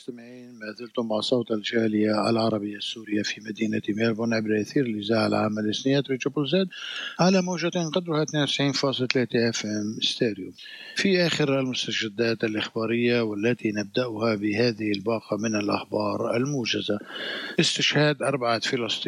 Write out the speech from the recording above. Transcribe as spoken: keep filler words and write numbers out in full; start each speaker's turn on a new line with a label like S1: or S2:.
S1: المستمعين، ما زلتم مع صوت الجالية العربية السورية في مدينة ميلبورن عبر أثير الإذاعة العامة الإسنية تريبل زد على موجة قدرها اثنين وتسعين فاصلة ثلاثة اف ام ستيريو. في آخر المستجدات الإخبارية والتي نبدأها بهذه الباقة من الأخبار الموجزة: استشهاد أربعة فلسطينيين